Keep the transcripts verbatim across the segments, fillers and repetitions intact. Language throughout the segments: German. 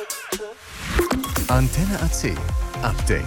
Antenne A C Update.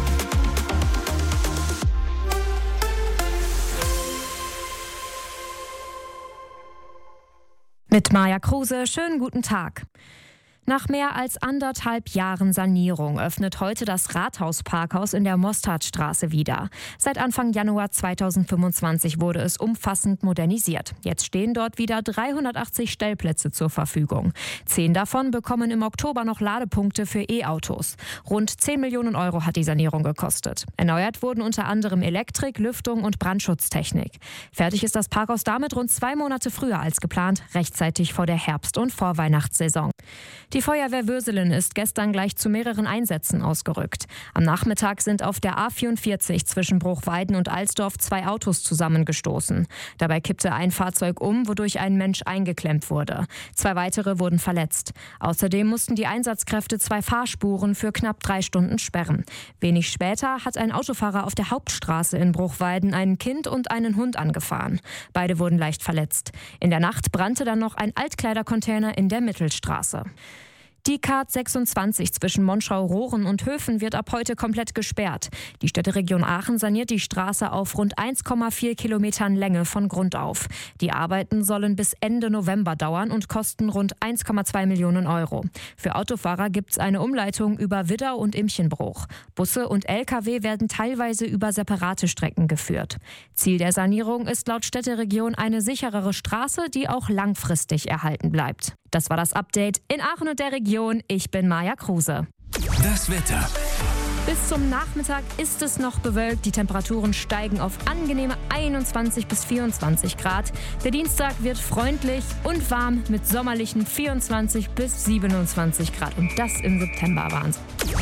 Mit Maja Kruse, schönen guten Tag. Nach mehr als anderthalb Jahren Sanierung öffnet heute das Rathaus-Parkhaus in der Mostardstraße wieder. Seit Anfang Januar zweitausendfünfundzwanzig wurde es umfassend modernisiert. Jetzt stehen dort wieder dreihundertachtzig Stellplätze zur Verfügung. Zehn davon bekommen im Oktober noch Ladepunkte für E-Autos. Rund zehn Millionen Euro hat die Sanierung gekostet. Erneuert wurden unter anderem Elektrik, Lüftung und Brandschutztechnik. Fertig ist das Parkhaus damit rund zwei Monate früher als geplant, rechtzeitig vor der Herbst- und Vorweihnachtssaison. Die Feuerwehr Würselen ist gestern gleich zu mehreren Einsätzen ausgerückt. Am Nachmittag sind auf der A vierundvierzig zwischen Bruchweiden und Alsdorf zwei Autos zusammengestoßen. Dabei kippte ein Fahrzeug um, wodurch ein Mensch eingeklemmt wurde. Zwei weitere wurden verletzt. Außerdem mussten die Einsatzkräfte zwei Fahrspuren für knapp drei Stunden sperren. Wenig später hat ein Autofahrer auf der Hauptstraße in Bruchweiden ein Kind und einen Hund angefahren. Beide wurden leicht verletzt. In der Nacht brannte dann noch ein Altkleidercontainer in der Mittelstraße. Die K sechsundzwanzig zwischen Monschau-Rohren und Höfen wird ab heute komplett gesperrt. Die Städteregion Aachen saniert die Straße auf rund eins Komma vier Kilometern Länge von Grund auf. Die Arbeiten sollen bis Ende November dauern und kosten rund eins Komma zwei Millionen Euro. Für Autofahrer gibt es eine Umleitung über Widdau und Imchenbruch. Busse und L K W werden teilweise über separate Strecken geführt. Ziel der Sanierung ist laut Städteregion eine sicherere Straße, die auch langfristig erhalten bleibt. Das war das Update in Aachen und der Region. Ich bin Maja Kruse. Das Wetter. Bis zum Nachmittag ist es noch bewölkt. Die Temperaturen steigen auf angenehme einundzwanzig bis vierundzwanzig Grad. Der Dienstag wird freundlich und warm mit sommerlichen vierundzwanzig bis siebenundzwanzig Grad. Und das im September Wahnsinn.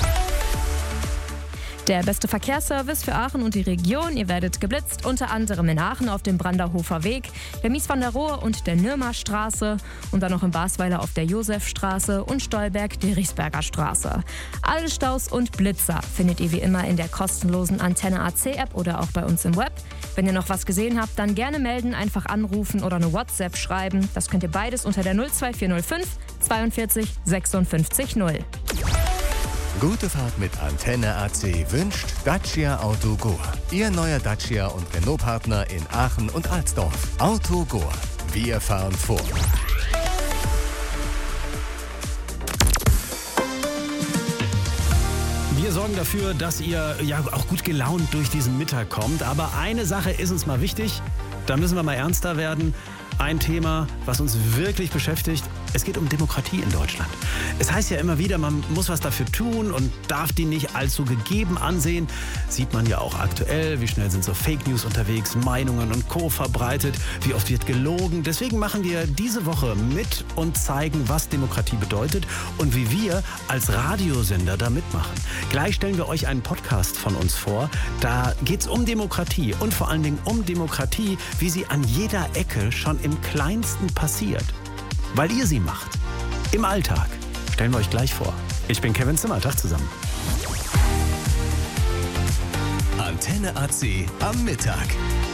Der beste Verkehrsservice für Aachen und die Region. Ihr werdet geblitzt, unter anderem in Aachen auf dem Branderhofer Weg, der Mies van der Rohe und der Nürmer Straße und dann noch in Basweiler auf der Josefstraße und Stolberg die Riesberger Straße. Alle Staus und Blitzer findet ihr wie immer in der kostenlosen Antenne A C App oder auch bei uns im Web. Wenn ihr noch was gesehen habt, dann gerne melden, einfach anrufen oder eine WhatsApp schreiben. Das könnt ihr beides unter der null zwei vier null fünf zweiundvierzig sechsundfünfzig null. Gute Fahrt mit Antenne A C wünscht Dacia Auto Goa. Ihr neuer Dacia und Renault-Partner in Aachen und Alsdorf. Auto Goa. Wir fahren vor. Wir sorgen dafür, dass ihr ja auch gut gelaunt durch diesen Mittag kommt. Aber eine Sache ist uns mal wichtig. Da müssen wir mal ernster werden. Ein Thema, was uns wirklich beschäftigt. Es geht um Demokratie in Deutschland. Es heißt ja immer wieder, man muss was dafür tun und darf die nicht allzu gegeben ansehen. Sieht man ja auch aktuell, wie schnell sind so Fake News unterwegs, Meinungen und Co. verbreitet, wie oft wird gelogen. Deswegen machen wir diese Woche mit und zeigen, was Demokratie bedeutet und wie wir als Radiosender da mitmachen. Gleich stellen wir euch einen Podcast von uns vor. Da geht es um Demokratie und vor allen Dingen um Demokratie, wie sie an jeder Ecke schon im Kleinsten passiert. Weil ihr sie macht. Im Alltag. Stellen wir euch gleich vor. Ich bin Kevin Zimmer. Tag zusammen. Antenne A C am Mittag.